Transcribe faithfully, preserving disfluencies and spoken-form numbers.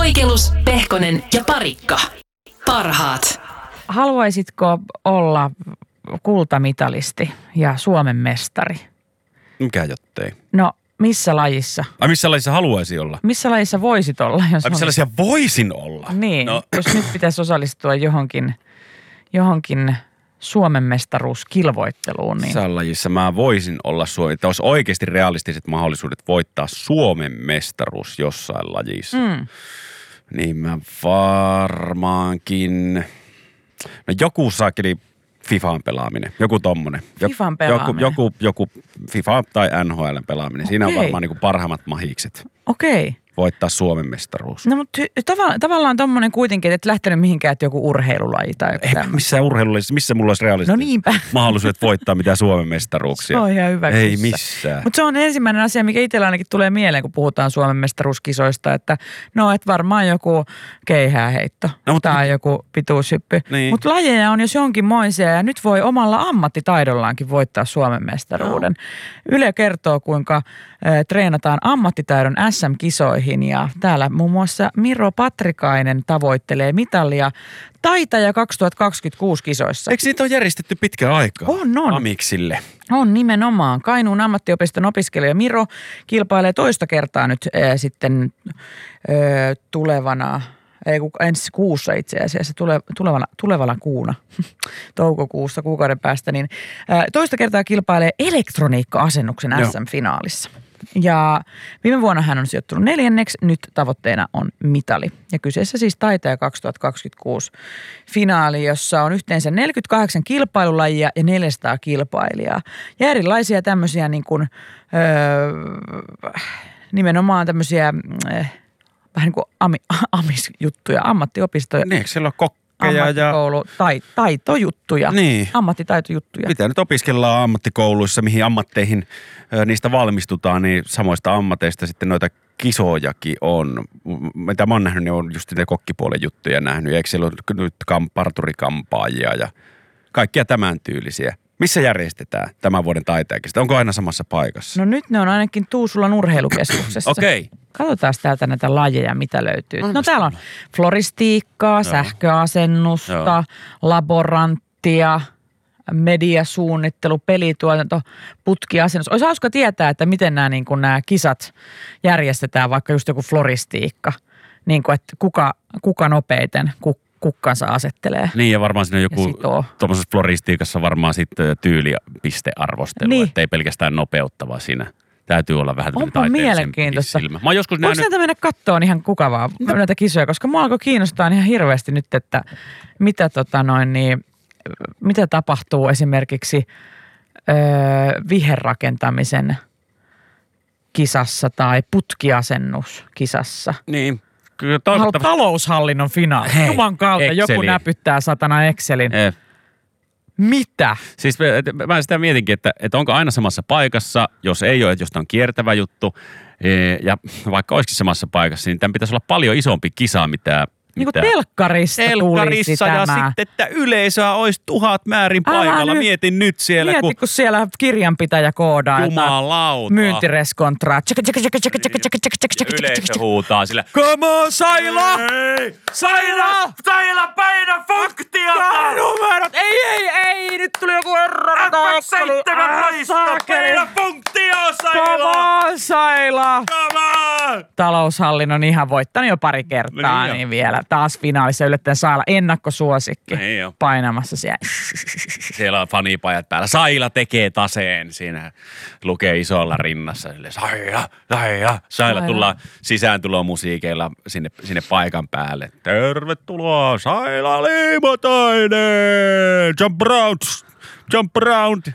Oikeus, Pehkonen ja Parikka. Parhaat. Haluaisitko olla kultamitalisti ja Suomen mestari? Mikä jottei? No, missä lajissa? Ai missä lajissa haluaisi olla? Missä lajissa voisit olla? Jos Ai missä lajissa voisin olla? Niin, no. jos nyt pitäisi osallistua johonkin, johonkin Suomen mestaruuskilvoitteluun. Niin. Missä lajissa mä voisin olla Suomi? Että olisi oikeasti realistiset mahdollisuudet voittaa Suomen mestaruus jossain lajissa. Mm. Niin mä varmaankin... No joku saakeli FIFAn pelaaminen. Joku tommonen. FIFAn pelaaminen? Joku, joku, joku FIFA tai N H L:n pelaaminen. Siinä Okei. on varmaan niin kuin parhaimmat mahikset. Okei. Voittaa Suomen mestaruus. No mutta tava- tavallaan tommonen kuitenkin, että et lähtenyt mihinkään, että joku urheilulaji tai joku Ei tämmöinen. missään urheilullisessa, missä mulla olisi realistisesti No niinpä. mahdollisuudet voittaa mitään Suomen mestaruuksia. Se on ihan hyvä Ei kyssä. missään. Mutta se on ensimmäinen asia, mikä itsellä ainakin tulee mieleen, kun puhutaan Suomen mestaruuskisoista, että no, et varmaan joku keihääheitto No, mutta- tai joku pituushyppy. Niin. Mutta lajeja on jos jonkinmoisia ja nyt voi omalla ammattitaidollaankin voittaa Suomen mestaruuden. No. Yle kertoo, kuinka äh, treenataan ammattitaidon S M-kisoihin ja täällä muun muassa Miro Patrikainen tavoittelee mitalia Taitaja kaksituhattakaksikymmentäkuusi kisoissa. Eikö niitä ole järjestetty pitkään aikaa? On, on. Amiksille. On nimenomaan. Kainuun ammattiopiston opiskelija Miro kilpailee toista kertaa nyt ää, sitten ää, tulevana, ei kun ensi kuussa itse asiassa, tule, tulevana, tulevana kuuna, toukokuussa kuukauden päästä, niin ää, toista kertaa kilpailee elektroniikka-asennuksen Joo. S M-finaalissa. Ja viime vuonna hän on sijoittunut neljänneksi, nyt tavoitteena on mitali. Ja kyseessä siis Taitaja kaksituhattakaksikymmentäkuusi finaali, jossa on yhteensä neljäkymmentäkahdeksan kilpailulajia ja neljäsataa kilpailijaa. Ja erilaisia tämmöisiä niin kuin, öö, nimenomaan tämmöisiä öö, vähän niin kuin ami, amisjuttuja, ammattiopistoja. Niin, eikö siellä ole kokkeja ja... Ammattikoulu, tai, taitojuttuja, Niin. ammattitaitojuttuja. Mitä nyt opiskellaan ammattikouluissa, mihin ammatteihin ö, niistä valmistutaan, niin samoista ammateista sitten noita kisojakin on. Mitä mä oon nähnyt, niin on just niitä kokkipuolen juttuja nähnyt. Eikö siellä ole nyt kam- parturikampaajia ja kaikkia tämän tyylisiä. Missä järjestetään tämän vuoden taiteekista? Onko aina samassa paikassa? No nyt ne on ainakin Tuusulan urheilukeskuksessa. Okei. Katsotaan täältä näitä lajeja, mitä löytyy. No, No täällä on floristiikkaa, sähköasennusta, Joo. laboranttia, mediasuunnittelu, pelituotanto, putkiasennus. Olisi hauska tietää, että miten nämä, niin kuin nämä kisat järjestetään, vaikka just joku floristiikka. Niin kuin, että kuka, kuka nopeiten kuk, kukkansa asettelee. Niin ja varmaan siinä on joku, sitoo. tuommoisessa floristiikassa varmaan sitten tyylipistearvostelu, Niin. että ei pelkästään nopeuttava siinä. Täytyy olla vähän tämmöinen Onpa taiteellisempi mielenkiintoista. silmä. Mä oon joskus Voiko nähnyt... näitä mennä kattoon ihan kuka vaan näitä kisoja, koska mua alkoi kiinnostaa ihan hirveästi nyt, että mitä, tota noin, niin, mitä tapahtuu esimerkiksi öö, viherrakentamisen kisassa tai putkiasennuskisassa. Niin. Kyllä Halu- toivottavasti... Taloushallinnon finaali. Hei, Juman kautta joku Exceli. näpyttää satana Excelin. Eh. Mitä? Siis mä- mä sitä mietinkin, että, että onko aina samassa paikassa, jos ei ole, että jos tämä on kiertävä juttu, eh, ja vaikka olisikin samassa paikassa, niin tämän pitäisi olla paljon isompi kisa, mitä... Niin kuin mitä telkkarissa tulisi telkkarissa ja tämä. sitten, että yleisöä olisi tuhat määrin Älä paikalla. nyt. Mietin nyt siellä, Mieti, kun kun siellä kirjanpitäjä koodaa jotain jumalauta. myyntireskontraa. Tsäkä, tsäkä, tsäkä, tsäkä, tsäkä, tsäkä, tsäkä, tsäkä, tsäkä, Yleisö tsäkä. huutaa sillä. Come on, Saila! Ei! Saila! Saila, paina funktiota! Tää numerot! Ei, ei, ei! Nyt tuli joku error. Paina funktio, Come on, Saila! Come on! Taloushallinnon ihan voittanut jo pari kertaa, Niin jo. niin vielä taas finaalissa yllättäen Saila ennakkosuosikki Niin jo. painamassa siellä. Siellä on fanipajat päällä. Saila tekee taseen. Siinä lukee isolla rinnassa. Sille, Saila, Saila. Saila tullaan sisääntulomusiikeilla sinne, sinne paikan päälle. Tervetuloa Saila Liimotainen. Jump around. Jump around.